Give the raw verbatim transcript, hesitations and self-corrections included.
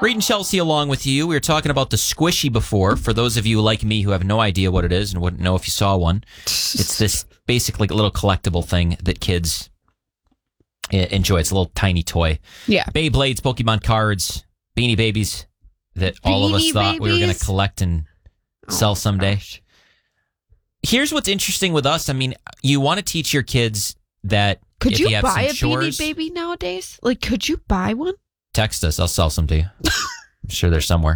Reed and Chelsea along with you. We were talking about the Squishy before. For those of you like me who have no idea what it is and wouldn't know if you saw one, it's this basically little collectible thing that kids enjoy. It's a little tiny toy. Yeah. Beyblades, Pokemon cards, Beanie Babies that all of us Beanie thought we were going Babies? to collect and Oh sell my someday. gosh. Here's what's interesting with us. I mean, you want to teach your kids that Could if you, you have buy some a chores, Beanie Baby nowadays? Like, could you buy one? text us. I'll sell some to you. I'm sure there's somewhere.